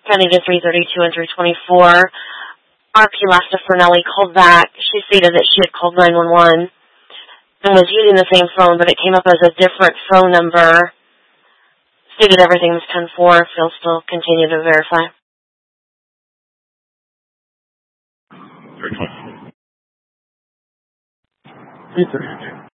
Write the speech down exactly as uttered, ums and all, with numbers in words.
pending to three thirty-two and three twenty-four. R P Lasta Fernelli called back. She stated that she had called nine one one and was using the same phone, but it came up as a different phone number. Stated everything was ten four. If you'll still continue to verify. three twenty-four. three thirty-two.